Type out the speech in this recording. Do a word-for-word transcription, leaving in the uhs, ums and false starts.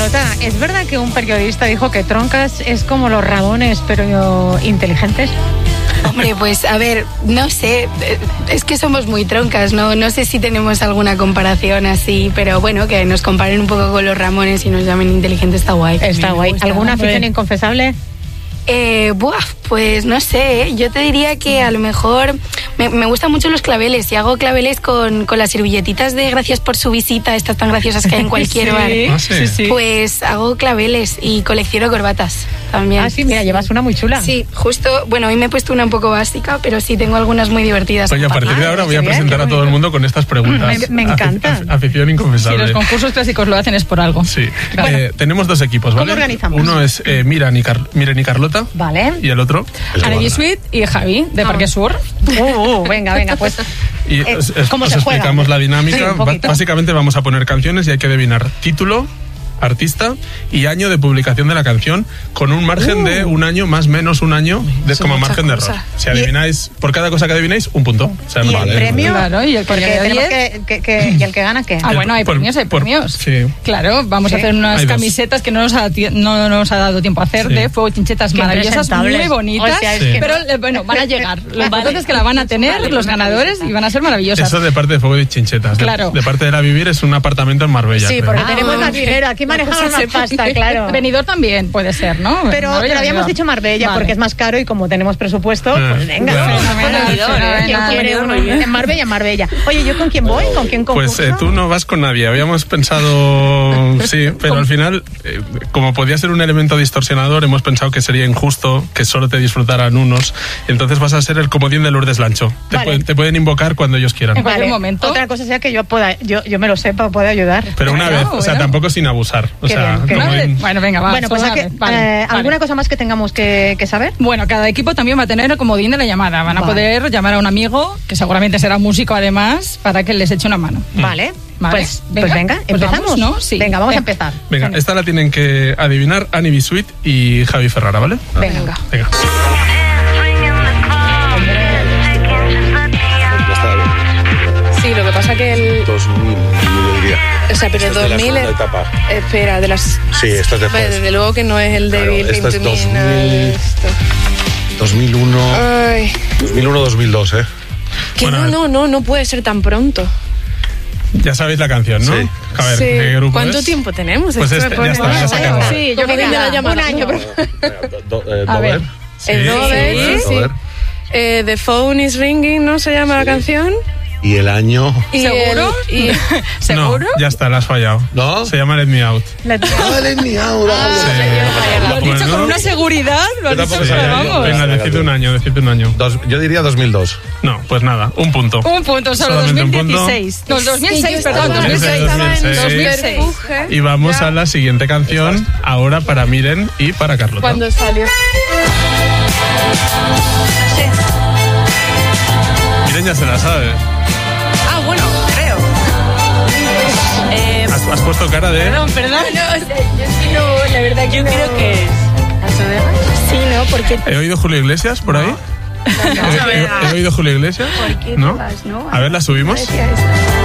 Carlota, ¿es verdad que un periodista dijo que Troncas es como los Ramones, pero inteligentes? Hombre, pues a ver, no sé, es que somos muy troncas, ¿no? No sé si tenemos alguna comparación así, pero bueno, que nos comparen un poco con los Ramones y nos llamen inteligentes está guay. Está guay. ¿Alguna afición inconfesable? Eh, buah, pues no sé, ¿eh? Yo te diría que a lo mejor me, me gustan mucho los claveles y hago claveles con, con las servilletitas de gracias por su visita, estas tan graciosas que hay en cualquier sí, bar. Ah, sí. Sí, sí. Pues hago claveles y colecciono corbatas también. Ah, sí, mira, llevas una muy chula. Sí, justo, bueno, hoy me he puesto una un poco básica, pero sí tengo algunas muy divertidas. Oye, a partir de ahora voy a presentar a todo el mundo con estas preguntas. Me, me encanta. Afic- afición inconfesable. Si los concursos clásicos lo hacen es por algo. Sí. Bueno, Eh, tenemos dos equipos, ¿vale? ¿cómo organizamos? Uno es eh, Miran, y Car- Miren y Carlota. Vale. Y el otro. Angie Sweet y Javi, de Parque Sur. Uh, uh, venga, venga, pues. Y Eh, os, os- ¿cómo os se juega? explicamos la dinámica. Sí, un Ba- poquito. Básicamente vamos a poner canciones y hay que adivinar título, artista y año de publicación de la canción, con un margen Uh. de un año más menos un año de, como mucha margen de error. cosa. Si adivináis, por cada cosa que adivináis, un punto. O sea, ¿Y no el vale. premio? Claro, y el que Porque gana tenemos diez. que, que, que- ¿Y el que gana qué? Ah, El- bueno, hay por- premios, hay por- premios. sí. Claro, vamos Sí. a hacer unas Hay dos. camisetas que no nos, ha, ti- no nos ha dado tiempo a hacer, Sí. de fuego chinchetas Qué maravillosas, presentables. muy bonitas, O sea, es Sí. que pero no- eh, bueno, van a llegar. Lo Vale. importante es que la van a tener Vale, los una ganadores camiseta. y van a ser maravillosas. Eso de parte de Fuego de Chinchetas. De- Claro. De, parte de la Vivir es un apartamento en Marbella. Sí, creo. porque Ah, tenemos más ok. dinero. Aquí manejamos cosa más se- pasta, claro. Benidorm también puede ser, ¿no? Pero, Marbella, pero habíamos Benidorm. dicho Marbella Vale. porque es más caro y como tenemos presupuesto, Ah, pues venga. claro. Fenomenal, Quien fenomenal. quiere uno en Marbella, Marbella. Oye, ¿yo con quién voy? ¿Con quién concurso? Pues eh, tú no vas con nadie. Habíamos pensado, sí, pero al final, eh, como podía ser un elemento distorsionador, hemos pensado que sería injusto que solo te disfrutaran unos. Entonces vas a ser el comodín de Lourdes Lancho. Te, Vale. pueden, te pueden invocar cuando ellos quieran. En cualquier momento. Otra cosa sea que yo pueda, yo, yo me lo sepa, pueda ayudar. Pero una Bueno, vez, o sea, bueno. tampoco sin abusar. O Qué sea, bien, qué comodín- Vale. Bueno, venga, va. bueno, pues solo ¿a qué- una vez. Vale, eh, vale. ¿alguna cosa más que tengamos que, que saber? Bueno, cada equipo también va a tener el comodín de la llamada. Van a Vale. poder llamar a un amigo, que seguramente será músico además, para que les eche una mano. Vale. Vale. Pues Venga, pues venga, pues empezamos. vamos, ¿no? Sí. Venga, vamos a Venga. empezar. Venga, esta la tienen que adivinar Annie B. Sweet y Javi Ferrara, ¿vale? Venga. Venga. Ya está bien. Sí, lo que pasa que el... dos mil, yo diría. O sea, pero el Esta es de la dos mil... segunda etapa. Espera, de las... Sí, esta es después. Desde luego que no es el Claro, de Bill esta es Clinton ni dos nada de mil. esto. dos mil uno, Ay, dos mil uno, dos mil dos, ¿eh? que Bueno, no, a ver. no, no, no puede ser tan pronto. Ya sabéis la canción, ¿no? Sí. A ver, Sí. ¿qué grupo ¿Cuánto es? tiempo tenemos? Pues Esto este, me ya pone- está, ya se Bueno, acabó. Sí, yo ¿Cómo creo que que ya la llamada? un año. Do- do- eh, A ver. Dover. El Sí, Dover, sí, sí, sí. Dover. Eh, The Phone is Ringing, ¿no se llama la canción? Y el año. Y ¿Seguro? el- y- ¿Seguro? No, ya está, la has fallado. ¿No? Se llama Let Me Out. La- Vale, ni ahora. Lo has dicho con una seguridad, lo has Yo dicho, tampoco pero sabía. vamos. Venga, decide un año, decide un año. Dos- yo diría dos mil dos. No, pues nada, un punto. Un punto, solo Solamente un dos mil punto. dieciséis. No, dos mil seis, Es que yo perdón, estaba- dos mil seis. estaba en dos mil seis. Superpuje. Y vamos Ya. a la siguiente canción, ahora para Miren y para Carlota. Cuando salió. Miren ya se la sabe. Ah, bueno, creo. Eh, Has, has puesto cara de... Perdón, perdón. No, o sea, yo sí no, la verdad que yo no. creo que es. Sí, ¿no? Porque... ¿He oído Julio Iglesias por ahí? ¿He, he- he oído Julio Iglesias? ¿Por qué ¿No? te vas, no? A ver, ¿la subimos? Parecía esta.